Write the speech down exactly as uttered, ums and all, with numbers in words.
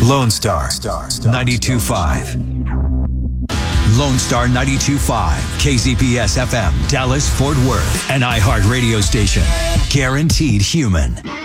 Lone Star ninety-two point five. Lone Star ninety-two point five, K Z P S F M, Dallas, Fort Worth, an iHeart radio station. Guaranteed human.